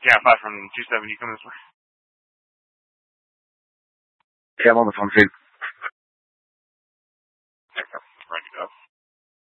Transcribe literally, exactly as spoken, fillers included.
Yeah, five from two seventy. Come this way. Yeah, I'm on the phone too. Run it up.